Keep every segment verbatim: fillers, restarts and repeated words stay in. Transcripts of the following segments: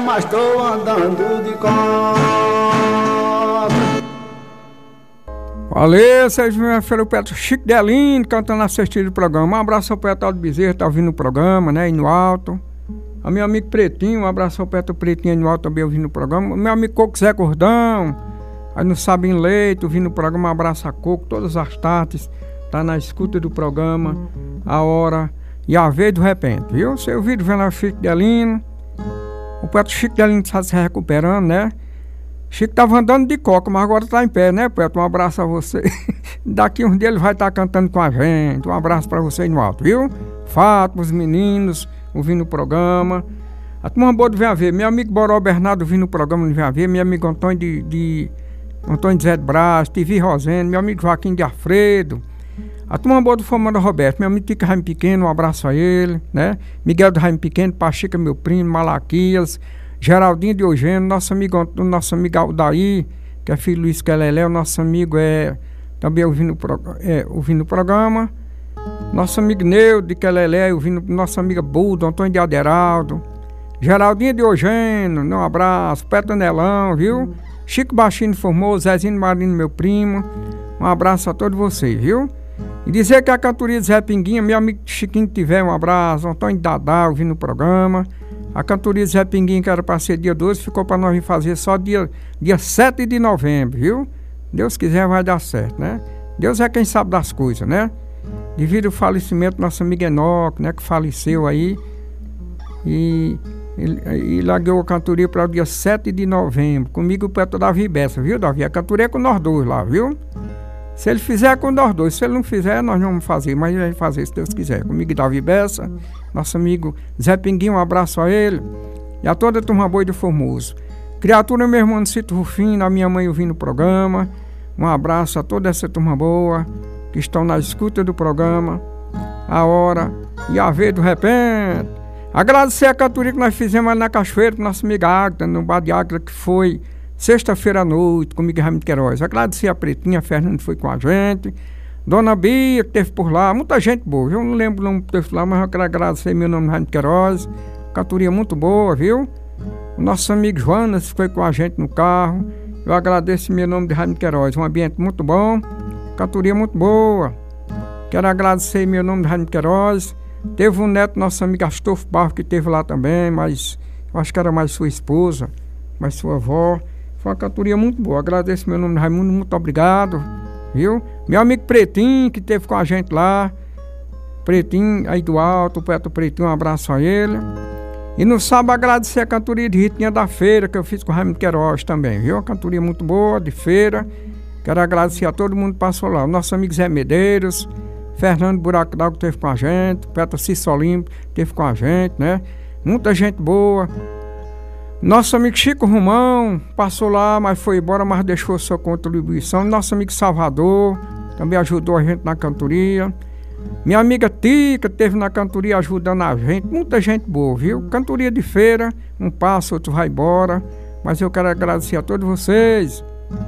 mas estou andando de conta. Valeu, vocês viram o Petro Chico Delino cantando assistindo do programa. Um abraço ao Petro Aldo Bezerra, tá ouvindo o programa, né, aí no alto. A meu amigo Pretinho, um abraço ao Petro Pretinho aí no alto também ouvindo o programa. O meu amigo Coco Zé Gordão, aí no Sabinho Leite, ouvindo o programa. Um abraço a Coco, todas as tardes, tá na escuta do programa, a hora e a vez do repente, viu? Você ouviu vendo o Chico Delino, o Petro Chico Delino está se recuperando, né? Chico tava andando de coca, mas agora tá em pé, né, Petro? Um abraço a você. Daqui uns dias ele vai estar tá cantando com a gente. Um abraço pra você aí no alto, viu? Fátima, os meninos ouvindo o programa. A turma boa do Vem a Ver. Meu amigo Boró Bernardo ouvindo o programa do Vem a Ver. Meu amigo Antônio de, de Antônio de Zé de Brás, T V Rosendo, meu amigo Joaquim de Alfredo. A turma boa do Fomando Roberto, meu amigo Tico Jaime Pequeno, um abraço a ele, né? Miguel do Jaime Pequeno, Pachica, meu primo, Malaquias, Geraldinho de Eugênio, nosso amigo, nosso amigo Aldair, que é filho do Luiz Quelelé, o nosso amigo é também ouvindo, é, ouvindo o programa. Nosso amigo Neu de Quelelé, ouvindo nossa amiga Buda, Antônio de Aderaldo, Geraldinho de Eugênio, um abraço, Petro Nelão, viu? Chico Baixinho Formoso, Zezinho Marino, meu primo, um abraço a todos vocês, viu? E dizer que a cantoria de Zé Pinguinha, meu amigo Chiquinho tiver, um abraço, Antônio Dadá ouvindo o programa. A cantoria de Zé Pinguinho, que era para ser dia doze, ficou para nós vir fazer só dia, dia sete de novembro, viu? Deus quiser vai dar certo, né? Deus é quem sabe das coisas, né? Devido ao falecimento do nosso amigo Enoque, né? Que faleceu aí. E, e, e largou a cantoria para o dia sete de novembro. Comigo o Petro Davi Bessa, viu, Davi? A cantoria é com nós dois lá, viu? Se ele fizer é com nós dois, se ele não fizer, nós não vamos fazer, mas ele vai fazer se Deus quiser. Comigo Davi Bessa, nosso amigo Zé Pinguinho, um abraço a ele e a toda a turma boa do Formoso. Criatura, meu irmão Cito Rufino, a minha mãe ouvindo o programa, um abraço a toda essa turma boa que estão na escuta do programa, a hora e a vez do repente. Agradecer a cantoria que nós fizemos ali na Cachoeira com nossa amiga Águeda, no bar de Águeda, que foi sexta-feira à noite, comigo e Raimundo Queiroz. Agradecer a Pretinha, a Fernanda foi com a gente, Dona Bia, que esteve por lá, muita gente boa, viu? Eu não lembro o nome que teve lá, mas eu quero agradecer meu nome Raimundo Queiroz, cantoria muito boa, viu? O nosso amigo Joanas foi com a gente no carro, eu agradeço meu nome de Raimundo Queiroz, um ambiente muito bom, cantoria muito boa. Quero agradecer meu nome de Raimundo Queiroz. Teve um neto, nosso amigo Astolfo Barro, que esteve lá também, mas eu acho que era mais sua esposa, mais sua avó. Foi uma cantoria muito boa. Agradeço meu nome de Raimundo, muito obrigado, viu? Meu amigo Pretinho, que esteve com a gente lá, Pretinho aí do alto, o Petro Pretinho, um abraço a ele. E no sábado agradecer a cantoria de Ritinha da Feira, que eu fiz com o Raimundo Queiroz também, viu? Uma cantoria muito boa, de feira. Quero agradecer a todo mundo que passou lá. O nosso amigo Zé Medeiros, Fernando Buraco d'Água esteve com a gente, Petro Cissolim esteve com a gente, né? Muita gente boa. Nosso amigo Chico Romão passou lá, mas foi embora, mas deixou sua contribuição. Nosso amigo Salvador também ajudou a gente na cantoria. Minha amiga Tica esteve na cantoria ajudando a gente. Muita gente boa, viu? Cantoria de feira, um passa, outro vai embora. Mas eu quero agradecer a todos vocês.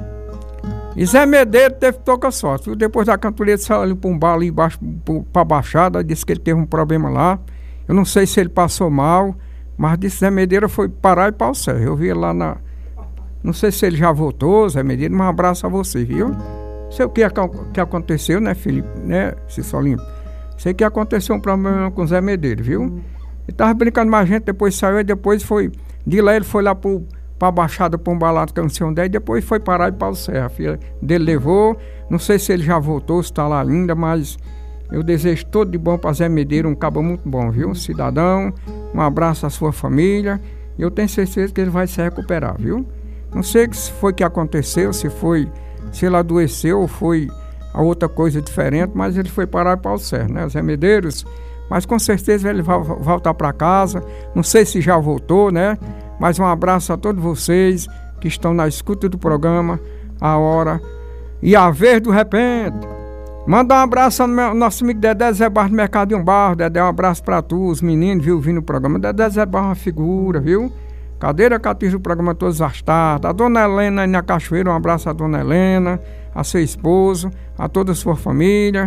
E Zé Medeiros teve pouca sorte, viu? Depois da cantoria ele saiu ali para um bar ali embaixo, para a Baixada, disse que ele teve um problema lá. Eu não sei se ele passou mal, mas disse que Zé Medeiros foi parar e para o céu. Eu vi ele lá na... Não sei se ele já voltou, Zé Medeiros, mas um abraço a você, viu? Sei o que, que aconteceu, né, Felipe, né, Cissolinho? Sei que aconteceu um problema com o Zé Medeiros, viu? Ele estava brincando mais gente, depois saiu e depois foi... De lá ele foi lá para a Baixada, para um balado que eu não sei onde é, e depois foi parar e para o céu. A filha dele levou, não sei se ele já voltou, se está lá ainda, mas... Eu desejo tudo de bom para Zé Medeiros, um cabo muito bom, viu? Cidadão, um abraço à sua família. E eu tenho certeza que ele vai se recuperar, viu? Não sei se foi que aconteceu, se foi, se ele adoeceu ou foi a outra coisa diferente, mas ele foi parar para o céu, né? Zé Medeiros, mas com certeza ele vai voltar para casa. Não sei se já voltou, né? Mas um abraço a todos vocês que estão na escuta do programa, a hora e a vez do repente. Manda um abraço ao meu, nosso amigo Dedé Zé Barro do Mercadinho Barro. Dedé, um abraço pra tu, os meninos, viu, vindo no programa. Dedé Zé Barro é uma figura, viu? Cadeira Catiz do programa todas as tardes. A dona Helena aí na Cachoeira, um abraço à dona Helena, a seu esposo, a toda a sua família.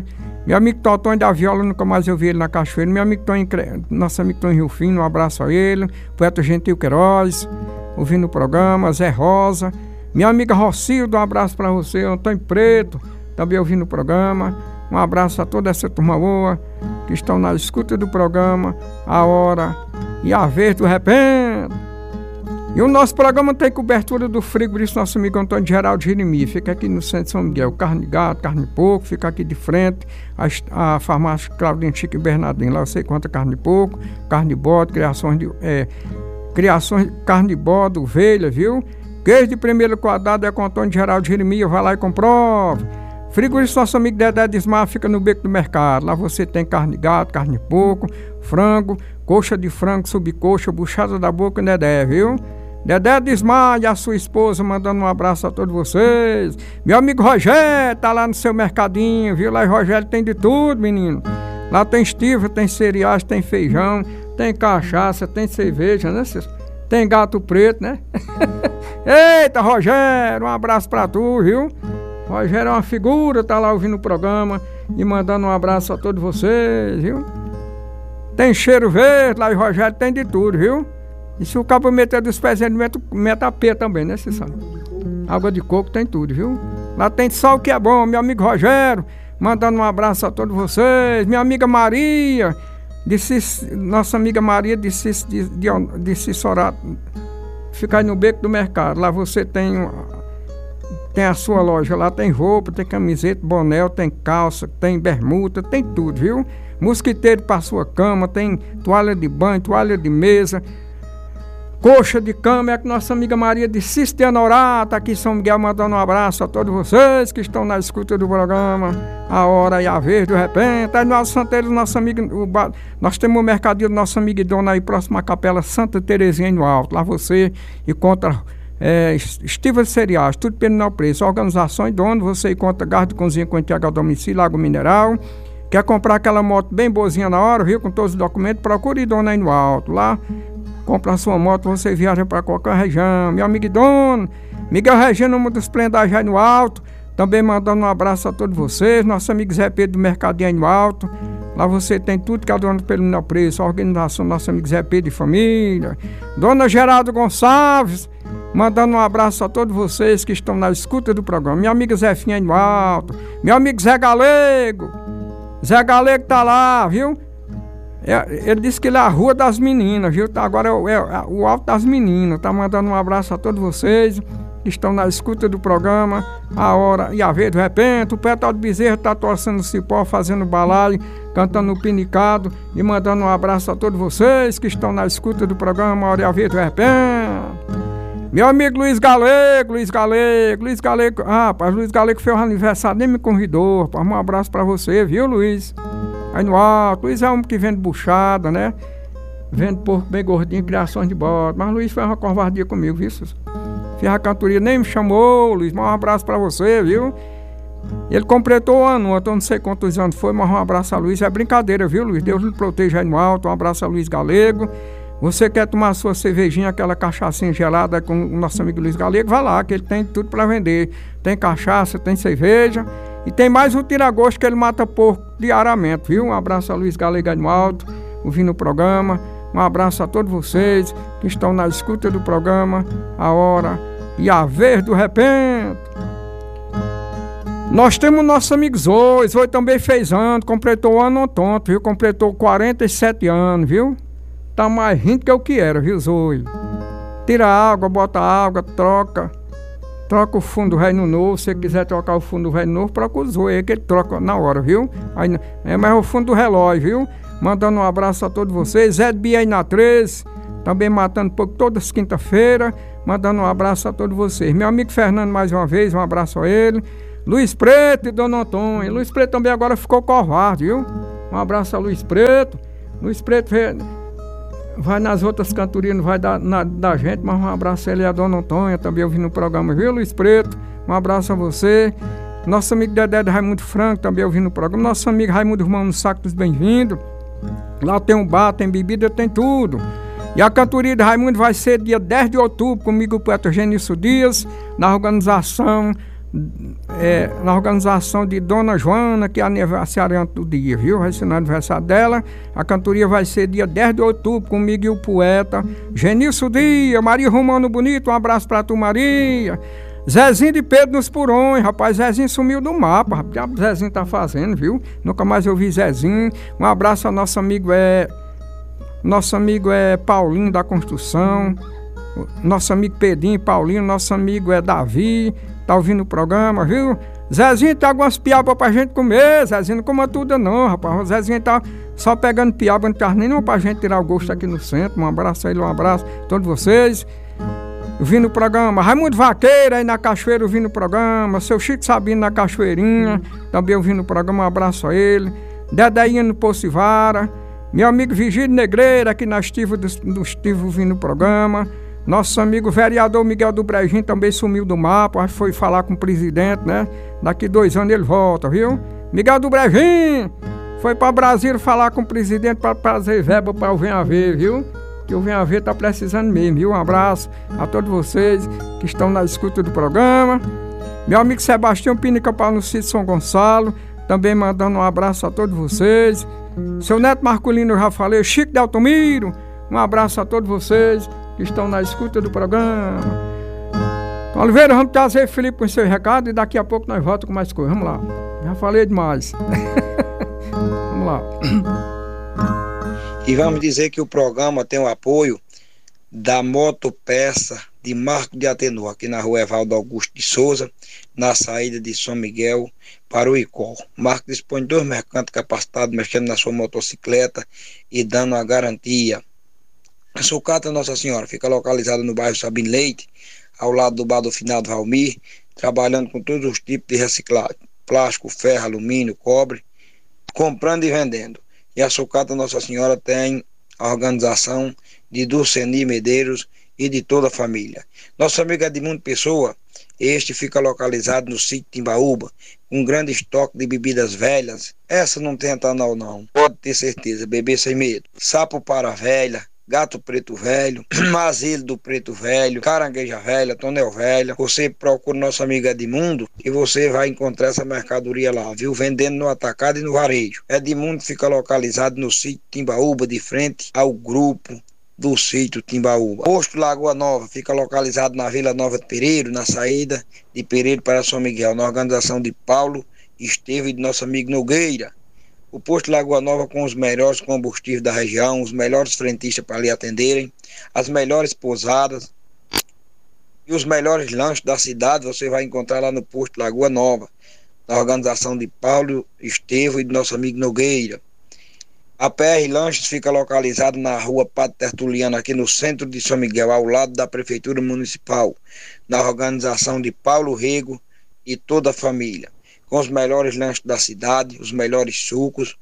Meu amigo Totonho da Viola, nunca mais eu vi ele na Cachoeira. Meu amigo Tonho, nosso amigo Tonho Rio Fino, um abraço a ele. Poeta Gentil Queiroz, ouvindo o programa. Zé Rosa. Minha amiga Rocildo, um abraço para você. Antônio Preto, também ouvindo o programa. Um abraço a toda essa turma boa que estão na escuta do programa, A Hora e a Vez do Repente. E o nosso programa tem cobertura do frigorífico nosso amigo Antônio Geraldo Jeremias. Fica aqui no centro de São Miguel. Carne de gato, carne de porco. Fica aqui de frente a, a farmácia Claudinho Chico e Bernardinho. Lá você encontra carne de porco, carne de bode, criações de, é, criações de carne de bode, ovelha, viu? Queijo de primeiro quadrado é com Antônio Geraldo Jeremias. Vai lá e comprove. Frigorífico nosso amigo Dedé Desmar fica no Beco do Mercado. Lá você tem carne de gato, carne de porco, frango, coxa de frango, subcoxa, buchada da boca e Dedé, viu? Dedé Desmar e a sua esposa mandando um abraço a todos vocês. Meu amigo Rogério tá lá no seu mercadinho, viu? Lá em Rogério tem de tudo, menino. Lá tem estiva, tem cereais, tem feijão, tem cachaça, tem cerveja, né? Tem gato preto, né? Eita, Rogério, um abraço pra tu, viu? Rogério é uma figura, tá lá ouvindo o programa e mandando um abraço a todos vocês, viu? Tem cheiro verde, lá em Rogério tem de tudo, viu? E se o cabo meter dos pés, ele mete, mete a pé também, né, você sabe? Água de coco tem tudo, viu? Lá tem sal que é bom, meu amigo Rogério, mandando um abraço a todos vocês. Minha amiga Maria, de Cis, nossa amiga Maria de, Cis, de, de, de Cissorato, fica aí no Beco do Mercado. Lá você tem, tem a sua loja, lá tem roupa, tem camiseta, boné, tem calça, tem bermuda, tem tudo, viu? Mosquiteiro para sua cama, tem toalha de banho, toalha de mesa, coxa de cama. É que nossa amiga Maria de Cisteanorá tá aqui em São Miguel mandando um abraço a todos vocês que estão na escuta do programa A Hora e a Vez do Repente. Aí no Alto Santeiro, nossa amiga, o, nós temos um mercadinho do nosso amigo Dona aí próximo à Capela Santa Terezinha no Alto. Lá você encontra é, estivas de cereais, tudo pelo menor preço. Organizações dono, você encontra gás de cozinha com entrega ao domicílio, água mineral. Quer comprar aquela moto bem boazinha na hora, viu? Com todos os documentos, procure Dona aí no Alto. Lá compra a sua moto, você viaja para qualquer região. Meu amigo dono, Miguel Regino, uma dos Plendagens aí no Alto. Também mandando um abraço a todos vocês. Nosso amigo Zé Pedro do Mercadinho aí no Alto. Lá você tem tudo que é dono pelo menor preço. A organização do nosso amigo Zé Pedro e família. Dona Geraldo Gonçalves, mandando um abraço a todos vocês que estão na escuta do programa. Minha amiga Zefinha aí no Alto. Meu amigo Zé Galego. Zé Galego tá lá, viu? É, ele disse que ele é a Rua das Meninas, viu? Tá, agora é o, é o Alto das Meninas. Tá mandando um abraço a todos vocês que estão na escuta do programa A Hora e a Vez do Repente. O Petal de Bezerra tá torcendo o cipó, fazendo balaio, cantando o pinicado e mandando um abraço a todos vocês que estão na escuta do programa A Hora e a Vez do Repente. Meu amigo Luiz Galego, Luiz Galego, Luiz Galego, ah, rapaz, Luiz Galego fez um aniversário, nem me convidou, rapaz, um abraço pra você, viu, Luiz? Aí no Alto, Luiz é um que vende buchada, né? Vende porco bem gordinho, criações de bode, mas Luiz fez uma covardia comigo, viu? Fez a cantoria, nem me chamou, Luiz, mas um abraço pra você, viu? Ele completou o ano, eu não sei quantos anos foi, mas um abraço a Luiz, é brincadeira, viu, Luiz? Deus lhe proteja aí no Alto, um abraço a Luiz Galego. Você quer tomar a sua cervejinha, aquela cachaçinha gelada com o nosso amigo Luiz Galego, vai lá, que ele tem tudo para vender. Tem cachaça, tem cerveja e tem mais um tira-gosto que ele mata porco diariamente, viu? Um abraço a Luiz Galego aí no Alto, ouvindo o programa. Um abraço a todos vocês que estão na escuta do programa A Hora e a Vez do Repente. Nós temos nossos amigos Zoe. Zoe também fez ano, completou o ano tonto, viu? Completou quarenta e sete anos, viu? Tá mais rindo que o que era, viu, Zoe? Tira a água, bota a água, troca. Troca o fundo velho no novo. Se você quiser trocar o fundo velho no novo, procura o Zoe aí que ele troca na hora, viu? Aí, é mais o fundo do relógio, viu? Mandando um abraço a todos vocês. Zé de Bia aí na treze, também matando pouco todas quinta-feira. Mandando um abraço a todos vocês. Meu amigo Fernando, mais uma vez, um abraço a ele. Luiz Preto e Dona Antônia. Luiz Preto também agora ficou covarde, viu? Um abraço a Luiz Preto. Luiz Preto veio... vai nas outras cantorias, não vai dar na, da gente, mas um abraço a ele e a Dona Antônia, também ouvindo o programa, viu, Luiz Preto? Um abraço a você. Nosso amigo Dedé de Raimundo Franco, também ouvindo o programa. Nosso amigo Raimundo Irmão no Saco dos Bem-vindos. Lá tem um bar, tem bebida, tem tudo. E a cantoria de Raimundo vai ser dia dez de outubro, comigo o poeta Genício Dias, na organização é, na organização de Dona Joana, que é aniversariante do dia, viu? Vai ser no aniversário dela. A cantoria vai ser dia dez de outubro, comigo e o poeta Genilson Dias, Maria Romano Bonito, um abraço pra tu, Maria. Zezinho de Pedro nos Purões, rapaz, Zezinho sumiu do mapa, rapaz, o Zezinho tá fazendo, viu? Nunca mais eu vi Zezinho. Um abraço ao nosso amigo, é... Nosso amigo é Paulinho da Construção, nosso amigo Pedrinho, Paulinho, nosso amigo é Davi, tá ouvindo o programa, viu? Zezinho tem algumas piabas pra gente comer, Zezinho não coma tudo não, rapaz. O Zezinho tá só pegando piaba, não tá nenhuma pra gente tirar o gosto aqui no centro. Um abraço a ele, um abraço a todos vocês. Ouvindo o programa, Raimundo Vaqueiro aí na Cachoeira ouvindo o programa, seu Chico Sabino na Cachoeirinha, também ouvindo o programa, um abraço a ele. Dedeinha no Pocivara, meu amigo Vigílio Negreira aqui na Estiva do, do Estiva ouvindo o programa. Nosso amigo vereador Miguel do Brejinho também sumiu do mapa, acho que foi falar com o presidente, né? Daqui dois anos ele volta, viu? Miguel do Brejinho foi para Brasília falar com o presidente para trazer verba para o Venha Ver, viu? Que o Venha Ver tá precisando mesmo, viu? Um abraço a todos vocês que estão na escuta do programa. Meu amigo Sebastião Pinica Pau no sítio São Gonçalo, também mandando um abraço a todos vocês. Seu Neto Marculino eu já falei, Chico Deltomiro, um abraço a todos vocês que estão na escuta do programa. Oliveira, vamos trazer Felipe com seu recado e daqui a pouco nós voltamos com mais coisas. Vamos lá. Já falei demais. Vamos lá. E vamos dizer que o programa tem o apoio da Motopeça de Marco de Atenor, aqui na rua Evaldo Augusto de Souza, na saída de São Miguel para o Icó. Marco dispõe de dois mercantes capacitados mexendo na sua motocicleta e dando a garantia. A sucata Nossa Senhora fica localizada no bairro Sabino Leite, ao lado do bar do finado Valmir, trabalhando com todos os tipos de reciclagem, plástico, ferro, alumínio, cobre, comprando e vendendo. E a sucata Nossa Senhora tem a organização de Dulceni Medeiros e de toda a família. Nosso amigo Edmundo Pessoa, este fica localizado no sítio Timbaúba, com um grande estoque de bebidas velhas. Essa não tem etanol não, pode ter certeza, beber sem medo. Sapo para velha, gato preto velho, mazilo do preto velho, carangueja velha, tonel velha. Você procura nosso amigo Edmundo e você vai encontrar essa mercadoria lá, viu? Vendendo no atacado e no varejo. Edmundo fica localizado no sítio Timbaúba, de frente ao grupo do sítio Timbaúba. Posto Lagoa Nova fica localizado na Vila Nova de Pereiro, na saída de Pereiro para São Miguel, na organização de Paulo Esteve e de nosso amigo Nogueira. O posto Lagoa Nova com os melhores combustíveis da região, os melhores frentistas para lhe atenderem, as melhores pousadas e os melhores lanches da cidade você vai encontrar lá no posto Lagoa Nova, na organização de Paulo Estevão e de nosso amigo Nogueira. A P R Lanches fica localizado na rua Padre Tertuliano, aqui no centro de São Miguel, ao lado da Prefeitura Municipal, na organização de Paulo Rego e toda a família, com os melhores lanches da cidade, os melhores sucos.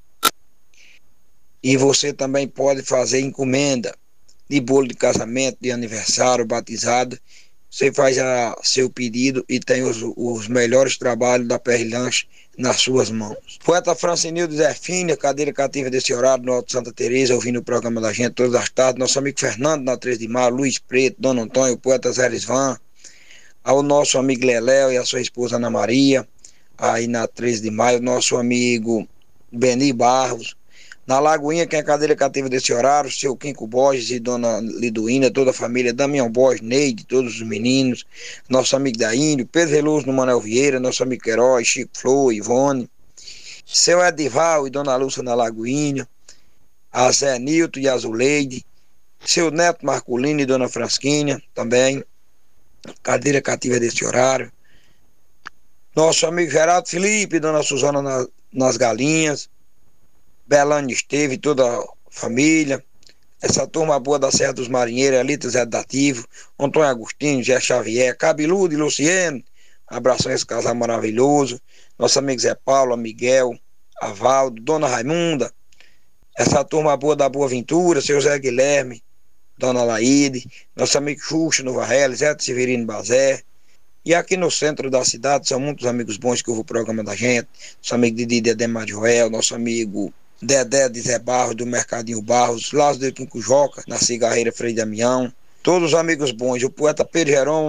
E você também pode fazer encomenda de bolo de casamento, de aniversário, batizado. Você faz a, seu pedido e tem os, os melhores trabalhos da P R Lanche nas suas mãos. Poeta Francinildo Zé Fina, cadeira cativa desse horário no Alto Santa Teresa, ouvindo o programa da gente todas as tardes. Nosso amigo Fernando na três de Maio, Luiz Preto, Dona Antônio, o poeta Zé Lisvan, ao nosso amigo Leléo e a sua esposa Ana Maria, aí na três de Maio, nosso amigo Beni Barros. Na Lagoinha, quem é cadeira cativa desse horário, seu Quinco Borges e Dona Liduína, toda a família, Damião Borges, Neide, todos os meninos, nosso amigo da Índio, Pedro Veloso no Manuel Vieira, nosso amigo Queiroz, Chico Flor, Ivone, seu Edival e Dona Lúcia na Lagoinha, a Zé Nilton e a Zuleide, seu Neto Marculino e Dona Frasquinha, também, cadeira cativa desse horário, nosso amigo Geraldo Felipe e Dona Suzana na, nas Galinhas, Belânio Esteve, toda a família, essa turma boa da Serra dos Marinheiros, Elita Zé Dativo, Antônio Agostinho, Zé Xavier, Cabeludo e Luciano, abração a esse casal maravilhoso, nosso amigo Zé Paulo, Miguel, Avaldo, Dona Raimunda, essa turma boa da Boa Ventura, seu Zé Guilherme, Dona Laíde, nosso amigo Xuxa no Varela, Zé Severino Bazé. E aqui no centro da cidade são muitos amigos bons que ouvem o programa da gente, nosso amigo Didi Dedé Joel, nosso amigo Dedé de Zé Barros, do Mercadinho Barros, Lázaro de Quinco Joca, na Cigarreira Frei Damião, todos os amigos bons, o poeta Pedro Jerônimo,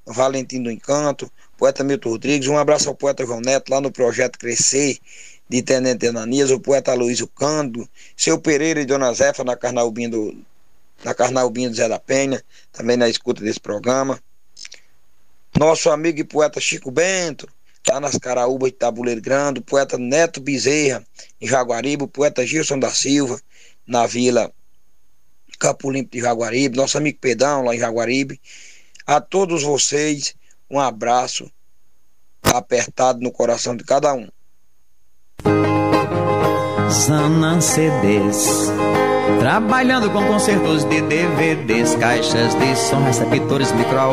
Valentim do Encanto, poeta Milton Rodrigues, um abraço ao poeta João Neto, lá no Projeto Crescer, de Tenente Ananias, o poeta Aloysio Cândido, seu Pereira e Dona Zefa, na Carnaubinha do, na Carnaubinha do Zé da Penha, também na escuta desse programa. Nosso amigo e poeta Chico Bento, lá nas Caraúbas de Tabuleiro Grande, o poeta Neto Bezerra, em Jaguaribe, o poeta Gilson da Silva, na Vila Campo Limpo de Jaguaribe, nosso amigo Pedão, lá em Jaguaribe. A todos vocês, um abraço apertado no coração de cada um. Zanan C Ds, trabalhando com concertos de D V Ds, caixas de som, receptores, micro